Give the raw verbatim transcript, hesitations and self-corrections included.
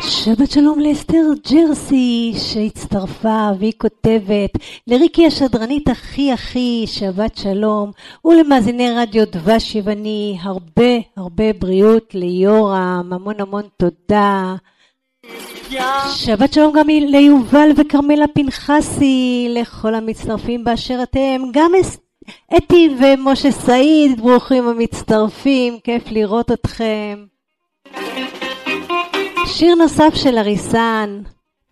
שבת שלום לאסתר ג'רסי שהצטרפה והיא כותבת לריקי השדרנית הכי הכי שבת שלום, ולמאזיני רדיו דבש יווני הרבה הרבה בריאות, ליורם המון המון תודה. שבת שלום גם ליובל וקרמלה פנחסי, לכל המצטרפים באשר אתם, גם אתי ומשה סעיד, ברוכים המצטרפים, כיף לראות אתכם. שיר נוסף של אריסן,